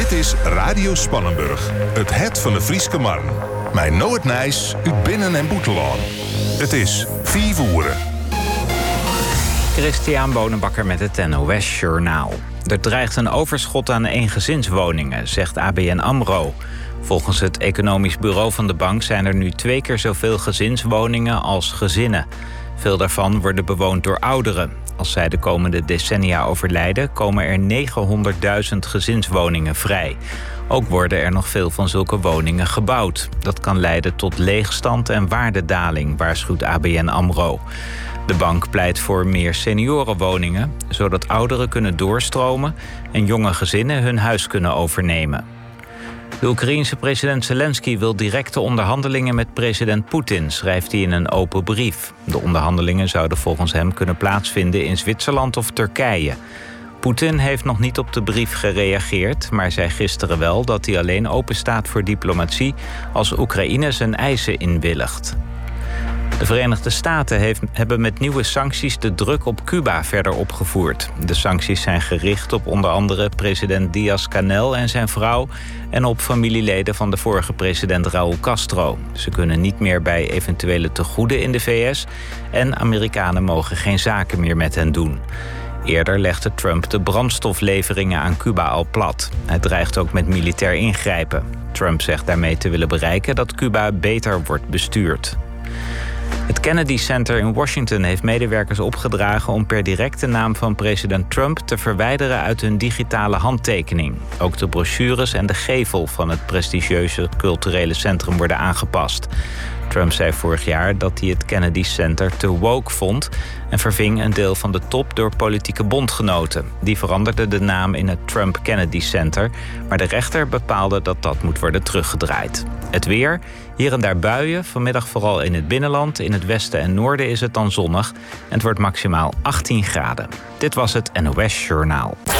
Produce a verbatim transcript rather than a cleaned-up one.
Dit is Radio Spannenburg, het het van de Frieske Marn. Mijn Noord Nijs, uit Binnen- en Boetelaan. Het is vier voeren. Christian Bonenbakker met het N O S-journaal. Er dreigt een overschot aan eengezinswoningen, zegt A B N AMRO. Volgens het economisch bureau van de bank zijn er nu twee keer zoveel gezinswoningen als gezinnen. Veel daarvan worden bewoond door ouderen. Als zij de komende decennia overlijden, komen er negenhonderdduizend gezinswoningen vrij. Ook worden er nog veel van zulke woningen gebouwd. Dat kan leiden tot leegstand en waardedaling, waarschuwt A B N AMRO. De bank pleit voor meer seniorenwoningen, zodat ouderen kunnen doorstromen en jonge gezinnen hun huis kunnen overnemen. De Oekraïense president Zelensky wil directe onderhandelingen met president Poetin, schrijft hij in een open brief. De onderhandelingen zouden volgens hem kunnen plaatsvinden in Zwitserland of Turkije. Poetin heeft nog niet op de brief gereageerd, maar zei gisteren wel dat hij alleen openstaat voor diplomatie als Oekraïne zijn eisen inwilligt. De Verenigde Staten heeft, hebben met nieuwe sancties de druk op Cuba verder opgevoerd. De sancties zijn gericht op onder andere president Díaz-Canel en zijn vrouw en op familieleden van de vorige president Raúl Castro. Ze kunnen niet meer bij eventuele tegoeden in de V S en Amerikanen mogen geen zaken meer met hen doen. Eerder legde Trump de brandstofleveringen aan Cuba al plat. Hij dreigt ook met militair ingrijpen. Trump zegt daarmee te willen bereiken dat Cuba beter wordt bestuurd. Het Kennedy Center in Washington heeft medewerkers opgedragen om per direct de naam van president Trump te verwijderen uit hun digitale handtekening. Ook de brochures en de gevel van het prestigieuze culturele centrum worden aangepast. Trump zei vorig jaar dat hij het Kennedy Center te woke vond en verving een deel van de top door politieke bondgenoten. Die veranderden de naam in het Trump Kennedy Center, maar de rechter bepaalde dat dat moet worden teruggedraaid. Het weer, hier en daar buien, vanmiddag vooral in het binnenland. In het westen en noorden is het dan zonnig en het wordt maximaal achttien graden. Dit was het N O S Journaal.